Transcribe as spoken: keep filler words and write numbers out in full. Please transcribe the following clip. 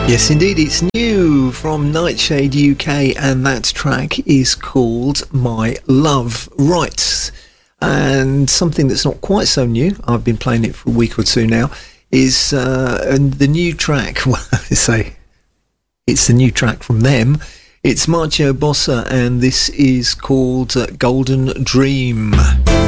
Yes, indeed, it's new from Nightshade U K, and that track is called My Love. Right, and something that's not quite so new, I've been playing it for a week or two now, is uh, and the new track, well, I say, it's the new track from them. It's Marcio Bossa, and this is called uh, Golden Dream.